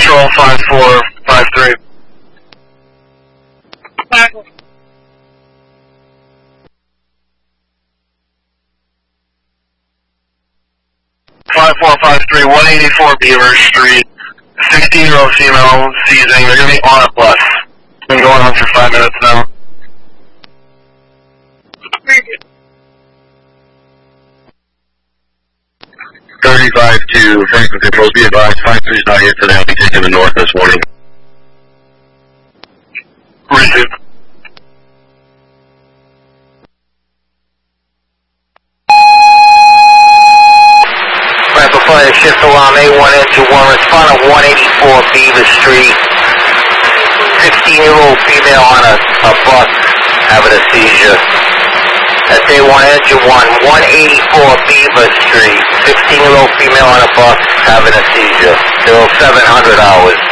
Control 5453. 5453, 184 Beaver Street. 16-year-old female seizing. They're going to be on a bus. It's been going on for 5 minutes now. 35 to Franklin Control, be advised, 53 is not here today. I'll be taking the north this morning. Receive. Rapid fire shift alarm A1 engine 1, respond to 184 Beaver Street. 16-year-old female on a bus having a seizure. That's A1 engine 1, 184 Beaver Street. 16-year-old female on a bus having a seizure. 0700 hours.